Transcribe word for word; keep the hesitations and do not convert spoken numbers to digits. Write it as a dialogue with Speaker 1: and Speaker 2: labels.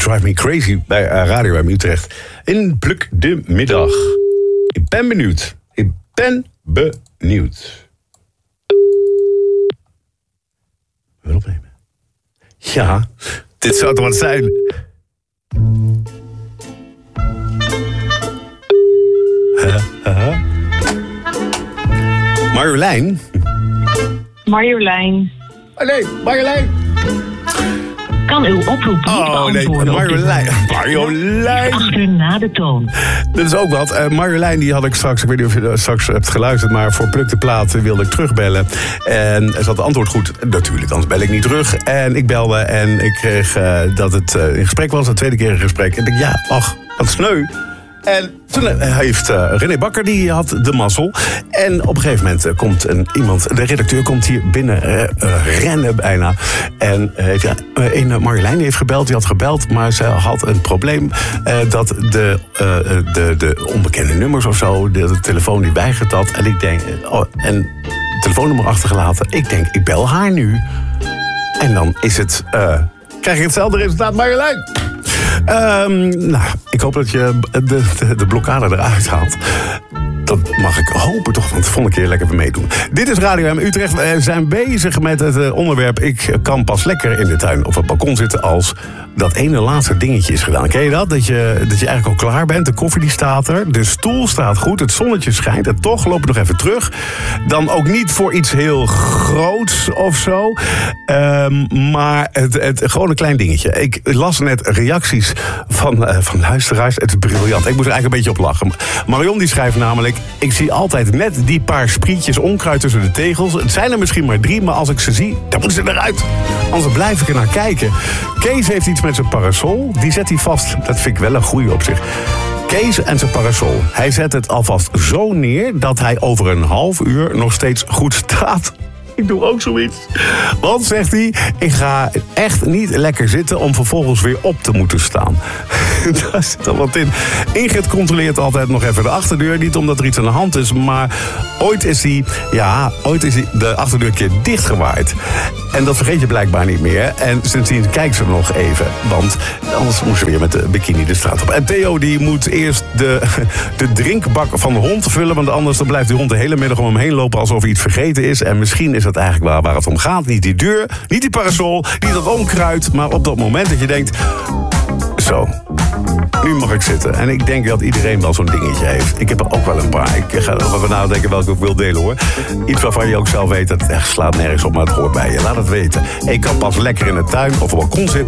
Speaker 1: Drive Me Crazy bij uh, Radio M Utrecht. In Pluk de Middag. Ik ben benieuwd. Ik ben benieuwd. Wil opnemen? Ja, dit zou toch wat zijn? Uh, uh. Marjolein?
Speaker 2: Marjolein.
Speaker 1: Oh nee, Marjolein.
Speaker 2: Kan uw oproep niet
Speaker 1: Oh nee, Marjolein. Marjolein.
Speaker 2: Achter na de toon.
Speaker 1: Dat is ook wat. Uh, Marjolein, die had ik straks, ik weet niet of je dat straks hebt geluisterd, maar voor Pluk de Plaat wilde ik terugbellen. En ze had het antwoord goed. Natuurlijk, anders bel ik niet terug. En ik belde en ik kreeg uh, dat het uh, in gesprek was, de tweede keer in gesprek. En ik dacht, ja, ach, wat sneu. En toen heeft uh, René Bakker, die had de mazzel. En op een gegeven moment uh, komt een, iemand, de redacteur komt hier binnen uh, uh, rennen bijna. En uh, ja, een uh, Marjolein heeft gebeld, die had gebeld, maar ze had een probleem. Uh, dat de, uh, de, de onbekende nummers of zo, de, de telefoon die weigert dat. En ik denk, uh, oh, en telefoonnummer achtergelaten. Ik denk, ik bel haar nu. En dan is het, uh, krijg ik hetzelfde resultaat, Marjolein. Um, nou, ik hoop dat je de, de, de blokkade eruit haalt. Dat mag ik hopen toch, want de volgende keer lekker weer meedoen. Dit is Radio M Utrecht. We zijn bezig met het onderwerp... ik kan pas lekker in de tuin of op het balkon zitten... als dat ene laatste dingetje is gedaan. Ken je dat? Dat je, dat je eigenlijk al klaar bent. De koffie die staat er. De stoel staat goed. Het zonnetje schijnt. En toch loop ik nog even terug. Dan ook niet voor iets heel groots of zo. Um, maar het, het, gewoon een klein dingetje. Ik las net reacties van, uh, van luisteraars. Het is briljant. Ik moest er eigenlijk een beetje op lachen. Marion die schrijft namelijk... ik zie altijd net die paar sprietjes onkruid tussen de tegels. Het zijn er misschien maar drie, maar als ik ze zie, dan moeten ze eruit. Anders blijf ik er naar kijken. Kees heeft iets met zijn parasol. Die zet hij vast. Dat vind ik wel een goeie op zich. Kees en zijn parasol. Hij zet het alvast zo neer dat hij over een half uur nog steeds goed staat. Ik doe ook zoiets. Want, zegt hij, ik ga echt niet lekker zitten om vervolgens weer op te moeten staan. Daar zit al wat in. Ingrid controleert altijd nog even de achterdeur. Niet omdat er iets aan de hand is, maar ooit is die, ja, ooit is die de achterdeur een keer dichtgewaaid. En dat vergeet je blijkbaar niet meer. En sindsdien kijkt ze nog even. Want anders moest ze weer met de bikini de straat op. En Theo die moet eerst de, de drinkbak van de hond vullen. Want anders dan blijft die hond de hele middag om hem heen lopen alsof hij iets vergeten is. En misschien is dat eigenlijk waar, waar het om gaat. Niet die deur, niet die parasol, niet dat onkruid. Maar op dat moment dat je denkt... Zo, nu mag ik zitten. En ik denk dat iedereen wel zo'n dingetje heeft. Ik heb er ook wel een paar. Ik ga er over nadenken welke ik wil delen, hoor. Iets waarvan je ook zelf weet, dat het echt slaat nergens op, maar het hoort bij je. Laat het weten. Ik kan pas lekker in de tuin of op een balkon zitten